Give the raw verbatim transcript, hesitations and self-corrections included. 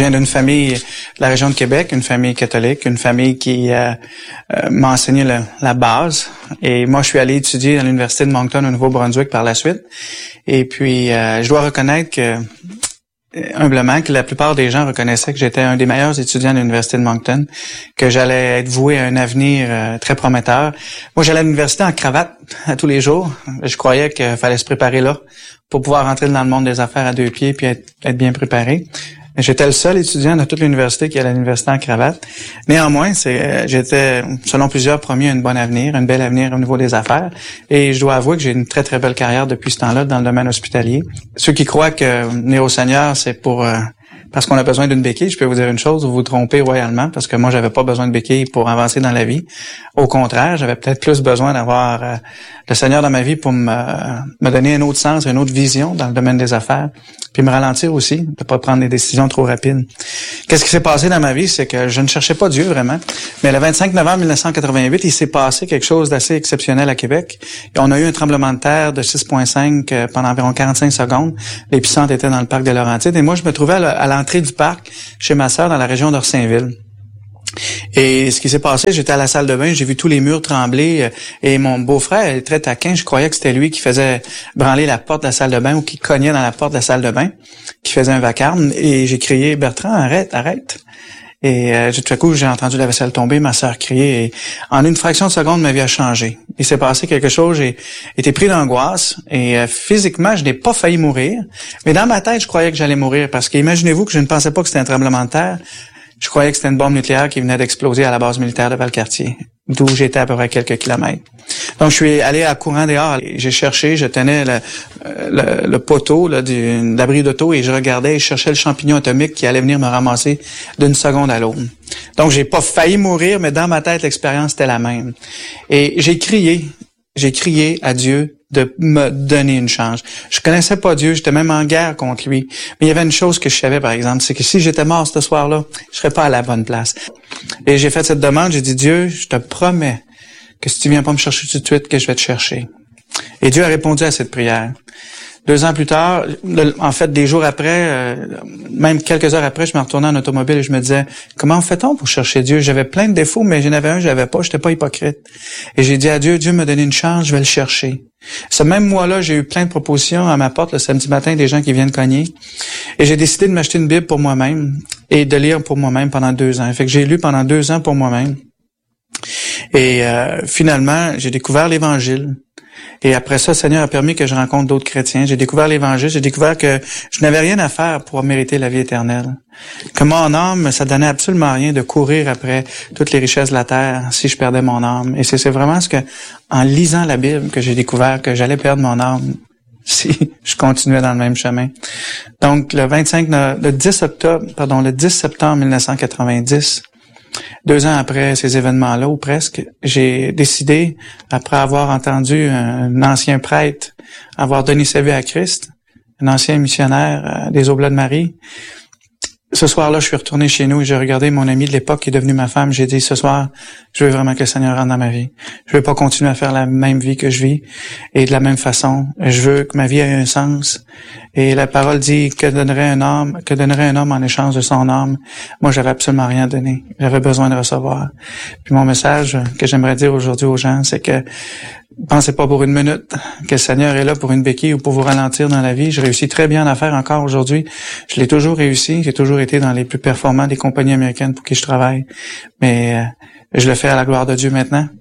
viens d'une famille de la région de Québec, une famille catholique, une famille qui euh, euh, m'a enseigné le, la base. Et moi, je suis allé étudier à l'Université de Moncton au Nouveau-Brunswick par la suite. Et puis, euh, je dois reconnaître que humblement que la plupart des gens reconnaissaient que j'étais un des meilleurs étudiants de l'Université de Moncton, que j'allais être voué à un avenir euh, très prometteur. Moi, j'allais à l'université en cravate à tous les jours. Je croyais qu'il fallait se préparer là pour pouvoir entrer dans le monde des affaires à deux pieds puis être, être bien préparé. J'étais le seul étudiant de toute l'université qui allait à l'université en cravate. Néanmoins, c'est, j'étais, selon plusieurs, promis un bon avenir, un bel avenir au niveau des affaires. Et je dois avouer que j'ai une très, très belle carrière depuis ce temps-là dans le domaine hospitalier. Ceux qui croient que venir au Seigneur, c'est pour... Euh, parce qu'on a besoin d'une béquille, je peux vous dire une chose, vous vous trompez royalement, parce que moi, j'avais pas besoin de béquille pour avancer dans la vie. Au contraire, j'avais peut-être plus besoin d'avoir euh, le Seigneur dans ma vie pour me, me donner un autre sens, une autre vision dans le domaine des affaires, puis me ralentir aussi, de pas prendre des décisions trop rapides. Qu'est-ce qui s'est passé dans ma vie? C'est que je ne cherchais pas Dieu vraiment, mais le vingt-cinq novembre mille neuf cent quatre-vingt-huit, il s'est passé quelque chose d'assez exceptionnel à Québec. Et on a eu un tremblement de terre de six virgule cinq euh, pendant environ quarante-cinq secondes. L'épicentre était dans le parc de Laurentides, et moi, je me trouvais à, à l'entrée du parc chez ma sœur dans la région d'Orsainville. Et ce qui s'est passé, j'étais à la salle de bain, j'ai vu tous les murs trembler, euh, et mon beau-frère est très taquin, je croyais que c'était lui qui faisait branler la porte de la salle de bain ou qui cognait dans la porte de la salle de bain, qui faisait un vacarme, et j'ai crié « Bertrand, arrête, arrête !» Et euh, tout à coup, j'ai entendu la vaisselle tomber, ma sœur crier, et en une fraction de seconde, ma vie a changé. Il s'est passé quelque chose, j'ai été pris d'angoisse, et euh, physiquement, je n'ai pas failli mourir, mais dans ma tête, je croyais que j'allais mourir, parce que imaginez-vous que je ne pensais pas que c'était un tremblement de terre. Je croyais que c'était une bombe nucléaire qui venait d'exploser à la base militaire de Valcartier, d'où j'étais à peu près quelques kilomètres. Donc, je suis allé à courant dehors. J'ai cherché, je tenais le, le, le poteau là, du, de l'abri d'auto et je regardais et je cherchais le champignon atomique qui allait venir me ramasser d'une seconde à l'autre. Donc, j'ai pas failli mourir, mais dans ma tête, l'expérience était la même. Et j'ai crié, j'ai crié à Dieu de me donner une chance. Je connaissais pas Dieu, j'étais même en guerre contre lui. Mais il y avait une chose que je savais, par exemple, c'est que si j'étais mort ce soir-là, je serais pas à la bonne place. Et j'ai fait cette demande, j'ai dit, Dieu, je te promets que si tu viens pas me chercher tout de suite, que je vais te chercher. Et Dieu a répondu à cette prière. Deux ans plus tard, en fait, des jours après, euh, même quelques heures après, je me retournais en automobile et je me disais, comment fait-on pour chercher Dieu? J'avais plein de défauts, mais j'en avais un, je l'avais pas, j'étais pas hypocrite. Et j'ai dit à Dieu, Dieu m'a donné une chance, je vais le chercher. Ce même mois-là, j'ai eu plein de propositions à ma porte le samedi matin, des gens qui viennent cogner. Et j'ai décidé de m'acheter une Bible pour moi-même et de lire pour moi-même pendant deux ans. Fait que j'ai lu pendant deux ans pour moi-même. Et euh, finalement, j'ai découvert l'Évangile. Et après ça, le Seigneur a permis que je rencontre d'autres chrétiens. J'ai découvert l'Évangile, j'ai découvert que je n'avais rien à faire pour mériter la vie éternelle. Que mon âme, ça donnait absolument rien de courir après toutes les richesses de la terre si je perdais mon âme. Et c'est, c'est vraiment ce que, en lisant la Bible, que j'ai découvert que j'allais perdre mon âme si je continuais dans le même chemin. Donc, le vingt-cinq, le dix octobre, pardon, le dix septembre mille neuf cent quatre-vingt-dix, deux ans après ces événements-là, ou presque, j'ai décidé, après avoir entendu un ancien prêtre avoir donné sa vie à Christ, un ancien missionnaire des Oblats de Marie, ce soir-là, je suis retourné chez nous et j'ai regardé mon ami de l'époque qui est devenu ma femme. J'ai dit, ce soir, je veux vraiment que le Seigneur rentre dans ma vie. Je veux pas continuer à faire la même vie que je vis et de la même façon. Je veux que ma vie ait un sens. Et la parole dit, que donnerait un homme, que donnerait un homme en échange de son âme? Moi, j'avais absolument rien donné. J'avais besoin de recevoir. Puis mon message que j'aimerais dire aujourd'hui aux gens, c'est que pensez pas pour une minute que le Seigneur est là pour une béquille ou pour vous ralentir dans la vie. Je réussis très bien à faire encore aujourd'hui. Je l'ai toujours réussi. J'ai toujours été dans les plus performants des compagnies américaines pour qui je travaille. Mais euh, je le fais à la gloire de Dieu maintenant.